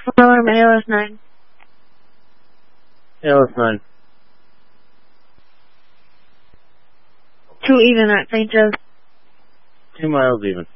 Alarm ALS9. ALS9. 2 even at St. Joe's. 2 miles even.